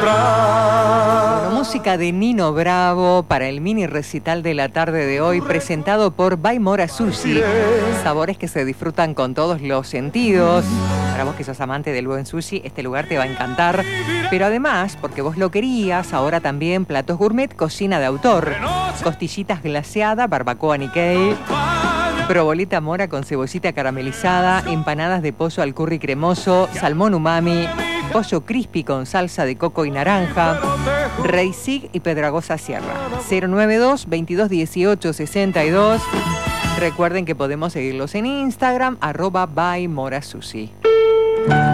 Bueno, música de Nino Bravo para el mini recital de la tarde de hoy, presentado por By Mora Sushi. Sabores que se disfrutan con todos los sentidos. Para vos que sos amante del buen sushi, este lugar te va a encantar. Pero además, porque vos lo querías, ahora también platos gourmet, cocina de autor. Costillitas glaseadas, barbacoa Nikkei, proboleta mora con cebollita caramelizada, empanadas de pollo al curry cremoso, salmón umami, pollo crispy con salsa de coco y naranja, Reisig y Pedragosa Sierra. 092-2218-62. Recuerden que podemos seguirlos en Instagram, @bymorasushi.